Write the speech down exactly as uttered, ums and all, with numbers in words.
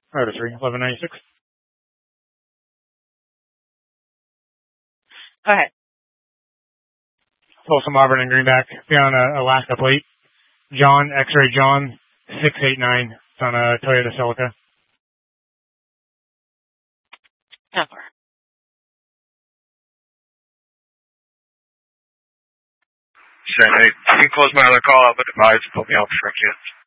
Rider three, eleven ninety-six. Go ahead. Folsom Auburn and Greenback. Be on a Alaska plate. John, X-ray John, six eight nine. It's on a Toyota Celica. Number. Saying, hey, you can close my other call out, but advise, put me out for a kid.